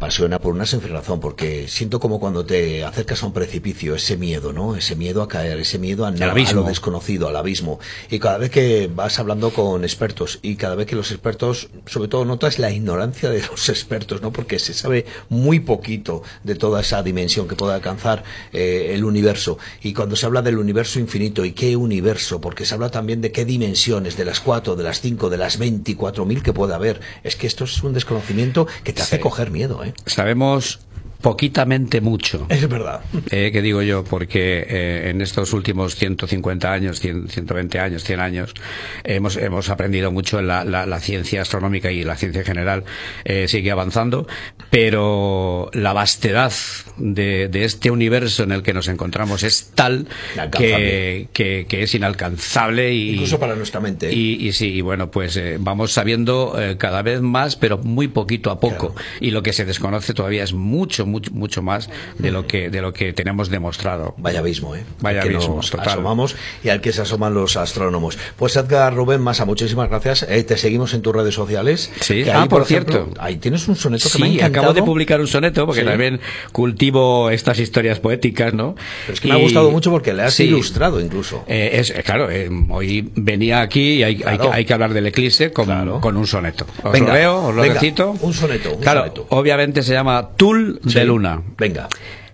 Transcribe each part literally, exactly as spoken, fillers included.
apasiona por una sencilla razón, porque siento como cuando te acercas a un precipicio, ese miedo, ¿no? Ese miedo a caer, ese miedo a, no, a lo desconocido, al abismo. Y cada vez que vas hablando con expertos, y cada vez que los expertos, sobre todo notas la ignorancia de los expertos, ¿no? Porque se sabe muy poquito de toda esa dimensión que puede alcanzar eh, el universo. Y cuando se habla del universo infinito, ¿y qué universo? Porque se habla también de qué dimensiones, de las cuatro, de las cinco, de las veinticuatro mil que puede haber. Es que esto es un desconocimiento que te hace sí. coger miedo, ¿eh? Sabemos poquitamente mucho. Es verdad. Eh, que digo yo, porque eh, en estos últimos ciento cincuenta años, cien, ciento veinte años, cien años, hemos, hemos aprendido mucho en la, la, la ciencia astronómica y la ciencia en general eh, sigue avanzando, pero la vastedad de, de este universo en el que nos encontramos es tal que, que, que es inalcanzable y, incluso para nuestra mente. Y, y sí, y bueno, pues eh, vamos sabiendo eh, cada vez más, pero muy poquito a poco. Claro. Y lo que se desconoce todavía es mucho, mucho mucho, mucho más de lo que de lo que tenemos demostrado. Vaya abismo, ¿eh? Vaya que abismo, nos total. asomamos y al que se asoman los astrónomos. Pues Edgar Rubén Masa, muchísimas gracias. Eh, te seguimos en tus redes sociales. Sí, que ah, ahí, por, por ejemplo, cierto. Ahí tienes un soneto que sí, me ha encantado. Acabo de publicar un soneto porque sí. también cultivo estas historias poéticas, ¿no? Pero es que y... me ha gustado mucho porque le has sí. ilustrado incluso. Eh, es, claro, eh, hoy venía aquí y hay, claro. hay, hay que hablar del eclipse con, claro. con un soneto. Os venga, lo leo, os lo venga, recito. Un soneto, un claro, soneto. Obviamente se llama Tul sí. de Luna. Venga.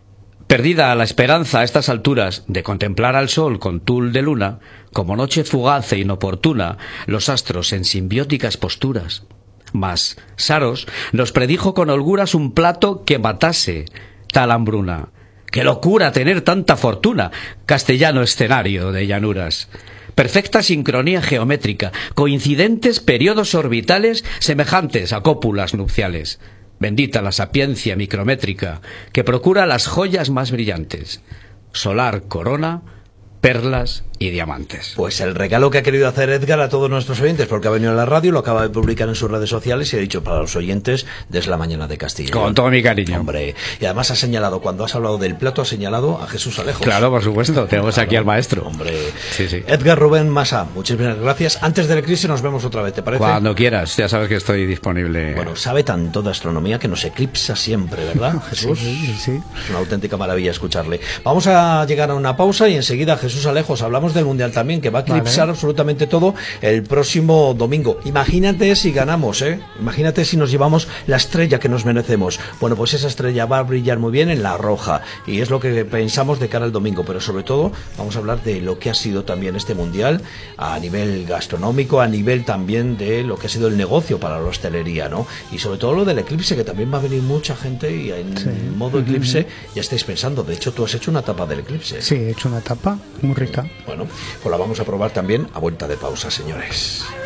Perdida la esperanza a estas alturas de contemplar al sol con tul de luna, como noche fugaz e inoportuna, los astros en simbióticas posturas. Mas Saros nos predijo con holguras un plato que matase tal hambruna. ¡Qué locura tener tanta fortuna! Castellano escenario de llanuras. Perfecta sincronía geométrica, coincidentes periodos orbitales semejantes a cópulas nupciales. Bendita la sapiencia micrométrica que procura las joyas más brillantes. Solar corona, perlas y diamantes. Pues el regalo que ha querido hacer Edgar a todos nuestros oyentes, porque ha venido a la radio, lo acaba de publicar en sus redes sociales y ha dicho para los oyentes desde la mañana de Castilla. Con todo mi cariño. Hombre, y además ha señalado, cuando has hablado del plato, ha señalado a Jesús Alejos. Claro, por supuesto, tenemos claro, aquí al maestro. Hombre, sí, sí. Edgar Rubén Masa, muchísimas gracias. Antes del eclipse nos vemos otra vez, ¿te parece? Cuando quieras, ya sabes que estoy disponible. Bueno, sabe tanto de astronomía que nos eclipsa siempre, ¿verdad, Jesús? Sí, sí. Es una auténtica maravilla escucharle. Vamos a llegar a una pausa y enseguida Jesús Alejos, hablamos del Mundial también, que va a eclipsar vale. absolutamente todo el próximo domingo. Imagínate si ganamos, ¿eh? Imagínate si nos llevamos la estrella que nos merecemos. Bueno, pues esa estrella va a brillar muy bien en la roja y es lo que pensamos de cara al domingo, pero sobre todo vamos a hablar de lo que ha sido también este Mundial a nivel gastronómico, a nivel también de lo que ha sido el negocio para la hostelería, ¿no? Y sobre todo lo del eclipse, que también va a venir mucha gente y en sí. modo eclipse uh-huh. ya estáis pensando. De hecho, tú has hecho una tapa del eclipse. Sí, he hecho una tapa muy rica. Bueno, pues la vamos a probar también a vuelta de pausa, señores.